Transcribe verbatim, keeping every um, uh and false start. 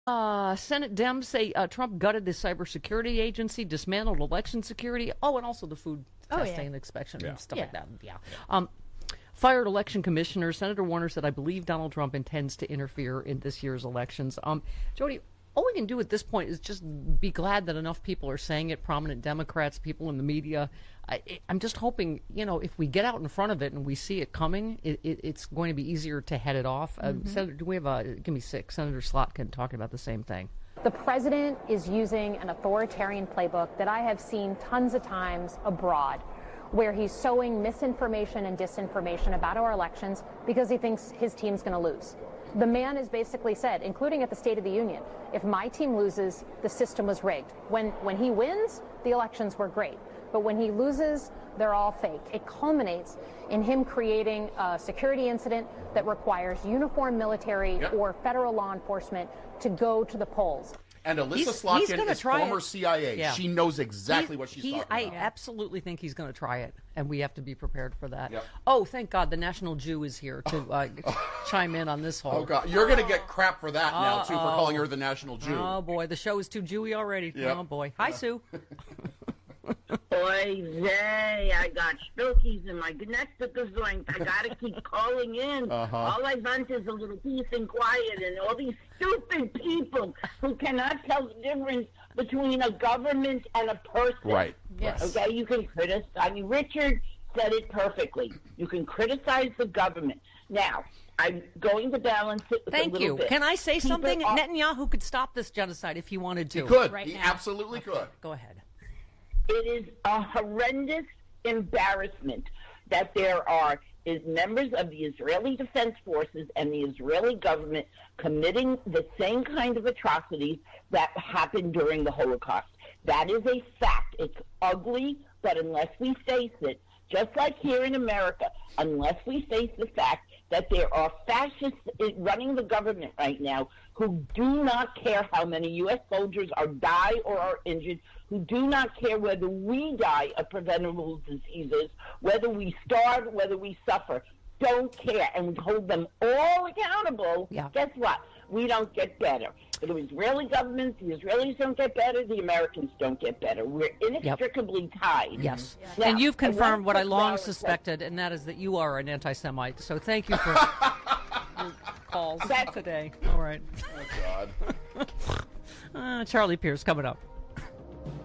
Uh, Senate Dems say uh, Trump gutted the cybersecurity agency, dismantled election security. Oh, and also the food Oh, testing yeah. and inspection Yeah. and stuff Yeah. like that. Yeah. Um, fired election commissioner. Senator Warner said, I believe Donald Trump intends to interfere in this year's elections. Um, Jody, all we can do at this point is just be glad that enough people are saying it, prominent Democrats, people in the media. I, I'm just hoping, you know, if we get out in front of it and we see it coming, it, it, it's going to be easier to head it off. Mm-hmm. Uh, Senator, do we have a, give me six, Senator Slotkin talking about the same thing. The president is using an authoritarian playbook that I have seen tons of times abroad, where he's sowing misinformation and disinformation about our elections because he thinks his team's going to lose. The man has basically said, including at the State of the Union, if my team loses, the system was rigged. When, when he wins, the elections were great. But when he loses, they're all fake. It culminates in him creating a security incident that requires uniformed military Yep. or federal law enforcement to go to the polls. And Alyssa He's- he's Slotkin gonna is try former it. C I A. Yeah. She knows exactly He- what she's he- talking I about. absolutely think he's going to try it, and we have to be prepared for that. Yep. Oh, thank God, the National Jew is here to uh, chime in on this whole. Oh, God. You're going to get crap for that now, too, for Uh-oh. calling her the National Jew. Oh, boy, the show is too Jewy already. Yep. Oh, boy. Hi, Sue. Oy vey, I got spookies in my gnesta joint. I gotta keep calling in. Uh-huh. All I want is a little peace and quiet, and all these stupid people who cannot tell the difference between a government and a person. Right. Yes. Okay, you can criticize. I mean, Richard said it perfectly. You can criticize the government. Now, I'm going to balance it with a Thank little you. bit. Can I say Keep it something? off- Netanyahu could stop this genocide if he wanted to. He could. Right he now. absolutely could. Go ahead. It is a horrendous embarrassment that there are is members of the Israeli Defense Forces and the Israeli government committing the same kind of atrocities that happened during the Holocaust. That is a fact. It's ugly, but unless we face it, just like here in America, unless we face the fact that there are fascists running the government right now who do not care how many U S soldiers are die or are injured, who do not care whether we die of preventable diseases, whether we starve, whether we suffer, don't care, and we hold them all accountable, Yeah. guess what? We don't get better. The Israeli government, the Israelis don't get better, the Americans don't get better. We're inextricably tied. Yes. Now, And you've I want confirmed what I to long balance that. suspected, and that is that you are an anti-Semite. So thank you for your calls That- today. All right. Oh, God. Uh, Charlie Pierce coming up.